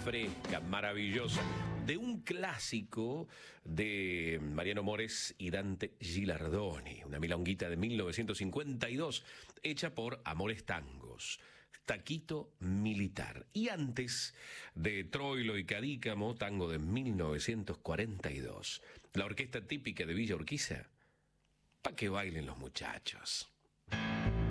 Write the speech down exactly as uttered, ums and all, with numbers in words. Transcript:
fresca, maravillosa, de un clásico de Mariano Mores y Dante Gilardoni, una milonguita de mil novecientos cincuenta y dos, hecha por Amores Tangos, Taquito Militar. Y antes de Troilo y Cadícamo, tango de mil novecientos cuarenta y dos, la orquesta típica de Villa Urquiza, pa' que bailen los muchachos.